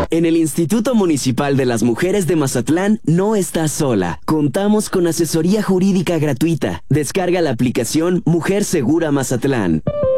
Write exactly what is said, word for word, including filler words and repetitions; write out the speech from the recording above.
En el Instituto Municipal de las Mujeres de Mazatlán no estás sola. Contamos con asesoría jurídica gratuita. Descarga la aplicación Mujer Segura Mazatlán.